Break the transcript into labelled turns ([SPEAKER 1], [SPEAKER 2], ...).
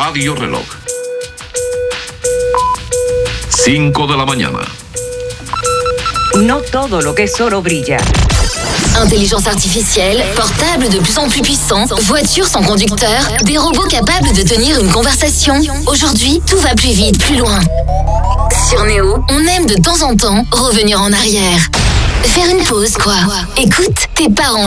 [SPEAKER 1] Radio Reloj. 5 de la mañana.
[SPEAKER 2] No todo lo que es oro brilla.
[SPEAKER 3] Intelligence artificielle, portables de plus en plus puissants, voitures sans conducteur, des robots capables de tenir une conversation. Aujourd'hui, tout va plus vite, plus loin. Sur Néo, on aime de temps en temps revenir en arrière. Faire une pause, quoi. Écoute, tes parents